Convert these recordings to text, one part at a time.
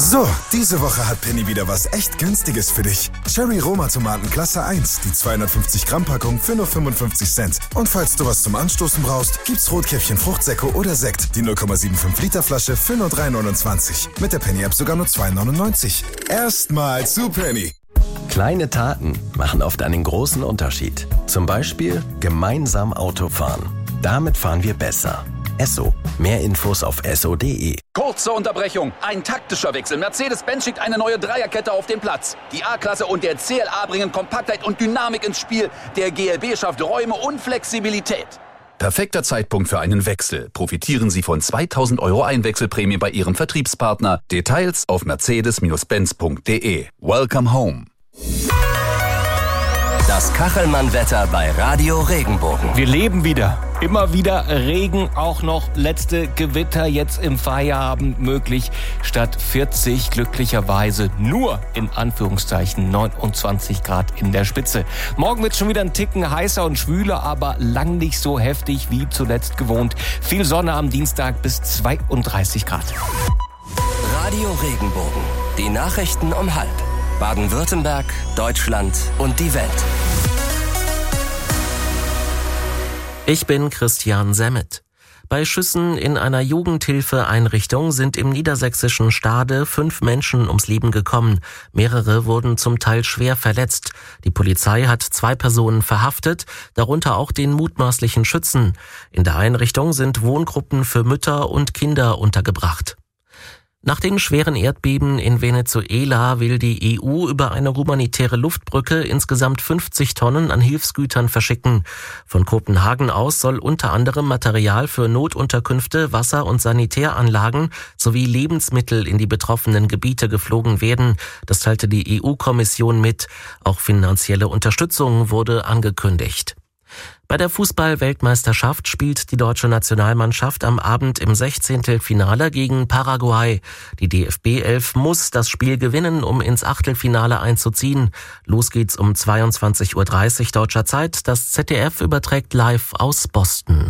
So, diese Woche hat Penny wieder was echt Günstiges für dich. Cherry Roma Tomaten Klasse 1, die 250 Gramm Packung für nur 55 Cent. Und falls du was zum Anstoßen brauchst, gibt's Rotkäppchen Fruchtsäcko oder Sekt, die 0,75 Liter Flasche für nur 3,29. Mit der Penny App sogar nur 2,99. Erstmal zu Penny. Kleine Taten machen oft einen großen Unterschied. Zum Beispiel gemeinsam Auto fahren. Damit fahren wir besser. Esso. Mehr Infos auf esso.de. Kurze Unterbrechung. Ein taktischer Wechsel. Mercedes-Benz schickt eine neue Dreierkette auf den Platz. Die A-Klasse und der CLA bringen Kompaktheit und Dynamik ins Spiel. Der GLB schafft Räume und Flexibilität. Perfekter Zeitpunkt für einen Wechsel. Profitieren Sie von 2.000 € Einwechselprämie bei Ihrem Vertriebspartner. Details auf mercedes-benz.de. Welcome home. Das Kachelmann-Wetter bei Radio Regenbogen. Wir leben wieder. Immer wieder Regen, auch noch letzte Gewitter jetzt im Feierabend möglich. Statt 40 glücklicherweise nur in Anführungszeichen 29 Grad in der Spitze. Morgen wird schon wieder ein Ticken heißer und schwüler, aber lang nicht so heftig wie zuletzt gewohnt. Viel Sonne am Dienstag bis 32 Grad. Radio Regenbogen. Die Nachrichten um 12:30. Baden-Württemberg, Deutschland und die Welt. Ich bin Christian Semmet. Bei Schüssen in einer Jugendhilfeeinrichtung sind im niedersächsischen Stade 5 Menschen ums Leben gekommen. Mehrere wurden zum Teil schwer verletzt. Die Polizei hat 2 Personen verhaftet, darunter auch den mutmaßlichen Schützen. In der Einrichtung sind Wohngruppen für Mütter und Kinder untergebracht. Nach den schweren Erdbeben in Venezuela will die EU über eine humanitäre Luftbrücke insgesamt 50 Tonnen an Hilfsgütern verschicken. Von Kopenhagen aus soll unter anderem Material für Notunterkünfte, Wasser- und Sanitäranlagen sowie Lebensmittel in die betroffenen Gebiete geflogen werden. Das teilte die EU-Kommission mit. Auch finanzielle Unterstützung wurde angekündigt. Bei der Fußball-Weltmeisterschaft spielt die deutsche Nationalmannschaft am Abend im 16. Finale gegen Paraguay. Die DFB-11 muss das Spiel gewinnen, um ins Achtelfinale einzuziehen. Los geht's um 22:30 Uhr deutscher Zeit. Das ZDF überträgt live aus Boston.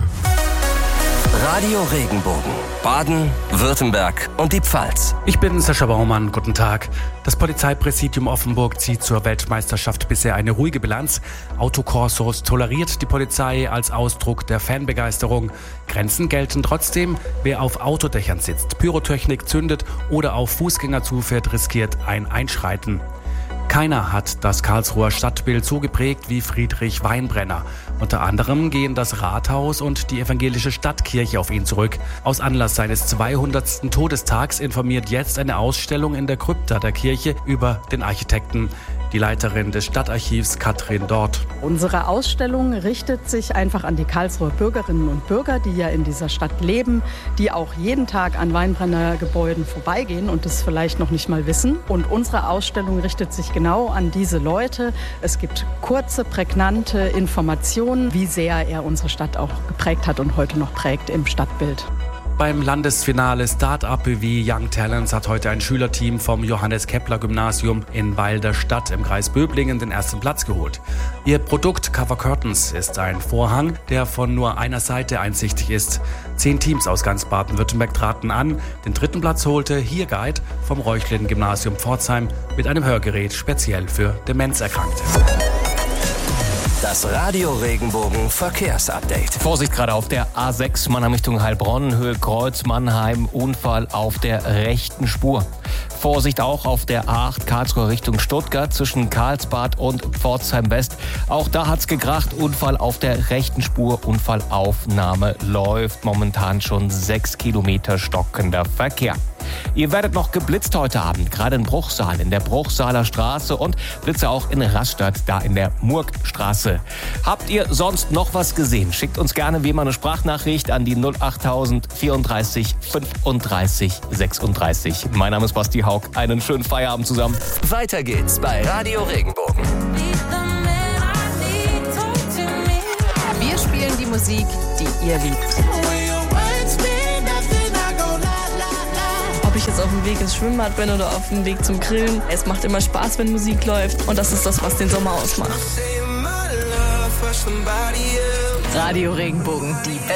Radio Regenbogen. Baden, Württemberg und die Pfalz. Ich bin Sascha Baumann, guten Tag. Das Polizeipräsidium Offenburg zieht zur Weltmeisterschaft bisher eine ruhige Bilanz. Autokorsos toleriert die Polizei als Ausdruck der Fanbegeisterung. Grenzen gelten trotzdem. Wer auf Autodächern sitzt, Pyrotechnik zündet oder auf Fußgänger zufährt, riskiert ein Einschreiten. Keiner hat das Karlsruher Stadtbild so geprägt wie Friedrich Weinbrenner. Unter anderem gehen das Rathaus und die evangelische Stadtkirche auf ihn zurück. Aus Anlass seines 200. Todestags informiert jetzt eine Ausstellung in der Krypta der Kirche über den Architekten. Die Leiterin des Stadtarchivs Katrin Dort. Unsere Ausstellung richtet sich einfach an die Karlsruher Bürgerinnen und Bürger, die ja in dieser Stadt leben, die auch jeden Tag an Weinbrennergebäuden vorbeigehen und es vielleicht noch nicht mal wissen. Und unsere Ausstellung richtet sich genau an diese Leute. Es gibt kurze, prägnante Informationen, wie sehr er unsere Stadt auch geprägt hat und heute noch prägt im Stadtbild. Beim Landesfinale Start-up wie Young Talents hat heute ein Schülerteam vom Johannes-Kepler-Gymnasium in Weil der Stadt im Kreis Böblingen den ersten Platz geholt. Ihr Produkt Cover Curtains ist ein Vorhang, der von nur einer Seite einsichtig ist. 10 Teams aus ganz Baden-Württemberg traten an. Den 3. Platz holte Here Guide vom Reuchlin-Gymnasium Pforzheim mit einem Hörgerät speziell für Demenzerkrankte. Das Radio Regenbogen Verkehrsupdate. Vorsicht gerade auf der A6 Mannheim Richtung Heilbronn, Höhe Kreuz Mannheim, Unfall auf der rechten Spur. Vorsicht auch auf der A8 Karlsruhe Richtung Stuttgart zwischen Karlsbad und Pforzheim West. Auch da hat's gekracht, Unfall auf der rechten Spur, Unfallaufnahme läuft momentan schon 6 Kilometer stockender Verkehr. Ihr werdet noch geblitzt heute Abend, gerade in Bruchsal, in der Bruchsaler Straße und Blitze auch in Rastatt, da in der Murgstraße. Habt ihr sonst noch was gesehen? Schickt uns gerne wie immer eine Sprachnachricht an die 08000 34 35 36. Mein Name ist Basti Haug. Einen schönen Feierabend zusammen. Weiter geht's bei Radio Regenbogen. Wir spielen die Musik, die ihr liebt. Ob ich jetzt auf dem Weg ins Schwimmbad bin oder auf dem Weg zum Grillen. Es macht immer Spaß, wenn Musik läuft. Und das ist das, was den Sommer ausmacht. Radio Regenbogen, die